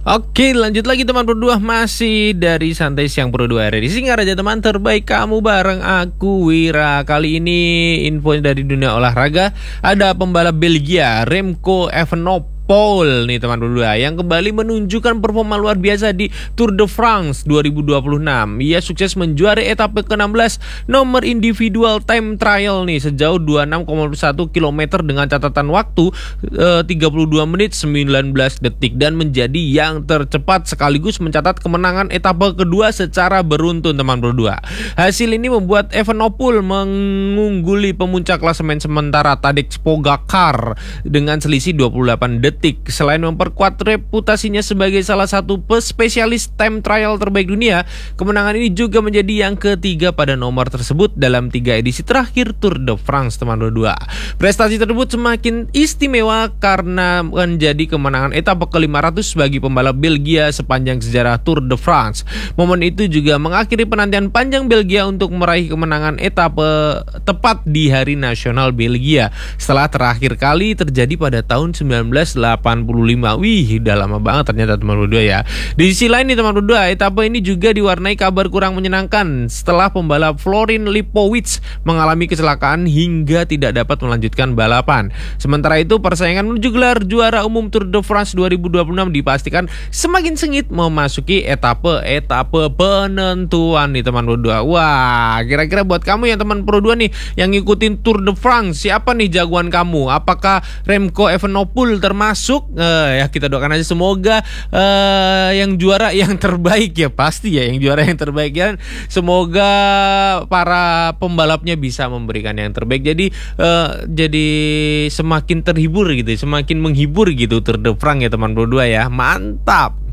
Oke, lanjut lagi teman berdua, masih dari Santai Siang berdua di Singaraja teman terbaik kamu bareng aku Wira. Kali ini info dari dunia olahraga, ada pembalap Belgia Remco Evenepoel nih teman berdua yang kembali menunjukkan performa luar biasa di Tour de France 2026. Ia sukses menjuarai etape ke-16 nomor individual time trial nih sejauh 26,1 km dengan catatan waktu 32 menit 19 detik dan menjadi yang tercepat sekaligus mencatat kemenangan etape kedua secara beruntun teman berdua. Hasil ini membuat Evenepoel mengungguli pemuncak klasemen sementara Tadej Pogacar dengan selisih 28 detik. Selain memperkuat reputasinya sebagai salah satu spesialis time trial terbaik dunia, kemenangan ini juga menjadi yang ketiga pada nomor tersebut dalam 3 edisi terakhir Tour de France teman berdua. Prestasi tersebut semakin istimewa karena menjadi kemenangan etape ke-500 bagi pembalap Belgia sepanjang sejarah Tour de France. Momen itu juga mengakhiri penantian panjang Belgia untuk meraih kemenangan etape tepat di Hari Nasional Belgia setelah terakhir kali terjadi pada tahun 1985. Wih, udah lama banget ternyata teman berdua ya. Di sisi lain nih teman berdua, etape ini juga diwarnai kabar kurang menyenangkan setelah pembalap Florin Lipovic mengalami kecelakaan hingga tidak dapat melanjutkan balapan. Sementara itu persaingan menuju gelar juara umum Tour de France 2026 dipastikan semakin sengit memasuki etape penentuan nih teman berdua. Wah, kira-kira buat kamu yang teman berdua nih yang ngikutin Tour de France, siapa nih jagoan kamu? Apakah Remco Evenepoel termasuk? Ya kita doakan aja semoga yang juara yang terbaik ya, pasti ya yang juara yang terbaik ya. Semoga para pembalapnya bisa memberikan yang terbaik. Jadi semakin terhibur gitu, semakin menghibur gitu Tour de France ya teman berdua ya. Mantap.